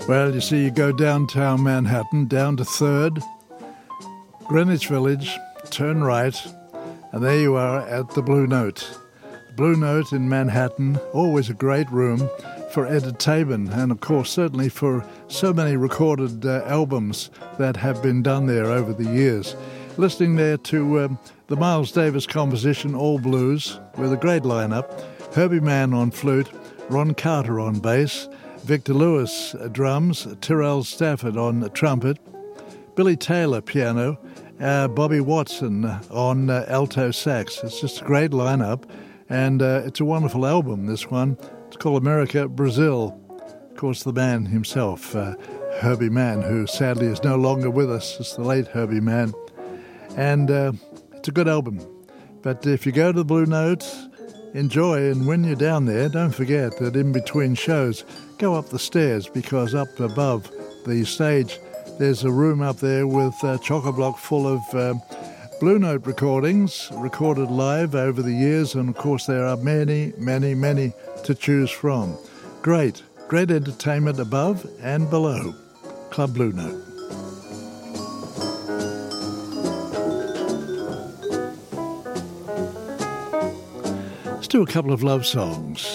Well, you see, you go downtown Manhattan, down to 3rd, Greenwich Village, turn right, and there you are at the Blue Note. The Blue Note in Manhattan, always a great room for entertainment, and of course certainly for so many recorded albums that have been done there over the years. Listening there to the Miles Davis composition All Blues with a great lineup, Herbie Mann on flute, Ron Carter on bass, Victor Lewis drums, Tyrell Stafford on trumpet, Billy Taylor piano, Bobby Watson on alto sax. It's just a great lineup, and it's a wonderful album, this one. It's called America, Brazil. Of course, the man himself, Herbie Mann, who sadly is no longer with us. It's the late Herbie Mann. And it's a good album. But if you go to the Blue Note, enjoy, and when you're down there, don't forget that in between shows, go up the stairs, because up above the stage, there's a room up there with a chock-a-block full of Blue Note recordings, recorded live over the years, and of course there are many, many, many to choose from. Great entertainment above and below. Club Blue Note. Let's do a couple of love songs.